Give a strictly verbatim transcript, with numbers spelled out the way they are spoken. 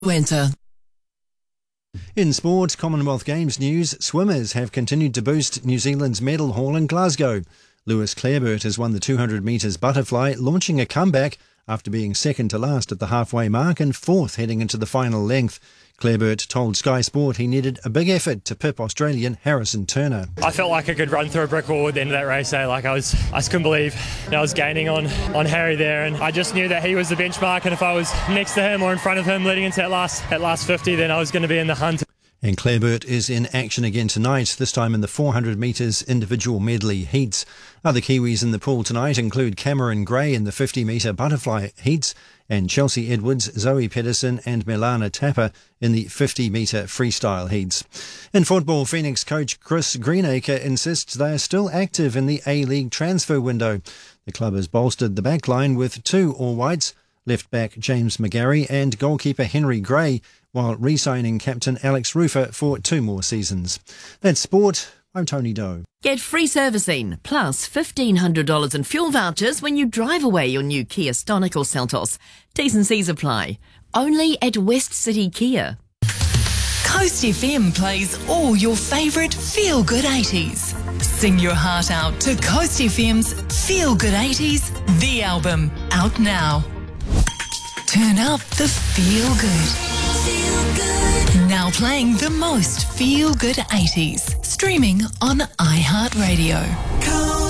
Winter. In sport, Commonwealth Games news, swimmers have continued to boost New Zealand's medal haul in Glasgow. Lewis Clareburt has won the two hundred metres butterfly, launching a comeback after being second to last at the halfway mark and fourth heading into the final length. Clareburt told Sky Sport he needed a big effort to pip Australian Harrison Turner. I felt like I could run through a brick wall at the end of that race. Eh? Like I was, I just couldn't believe that I was gaining on, on Harry there, and I just knew that he was the benchmark, and if I was next to him or in front of him leading into that last, that last fifty, then I was going to be in the hunt. And Clareburt is in action again tonight, this time in the four hundred metres individual medley heats. Other Kiwis in the pool tonight include Cameron Gray in the fifty metre butterfly heats and Chelsea Edwards, Zoe Pedersen and Milana Tapper in the fifty metre freestyle heats. In football, Phoenix coach Chris Greenacre insists they are still active in the A-League transfer window. The club has bolstered the backline with two All-Whites, left-back James McGarry and goalkeeper Henry Gray, while re-signing captain Alex Rufer for two more seasons. That's sport. I'm Tony Doe. Get free servicing plus fifteen hundred dollars in fuel vouchers when you drive away your new Kia Stonic or Seltos. T's and C's apply. Only at West City Kia. Coast F M plays all your favourite feel-good eighties. Sing your heart out to Coast F M's Feel Good eighties, the album, out now. Turn up the feel good. Feel good. Now playing the most feel good eighties. Streaming on iHeartRadio.